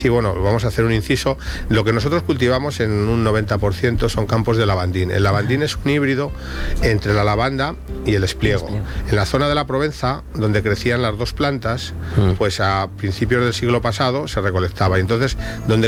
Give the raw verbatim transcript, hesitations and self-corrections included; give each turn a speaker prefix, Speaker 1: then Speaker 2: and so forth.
Speaker 1: Sí, bueno, vamos a hacer un inciso. Lo que nosotros cultivamos en un noventa por ciento son campos de lavandín. El lavandín es un híbrido entre la lavanda y el espliego. En la zona de la Provenza, donde crecían las dos plantas, pues a principios del siglo pasado se recolectaba. Entonces, donde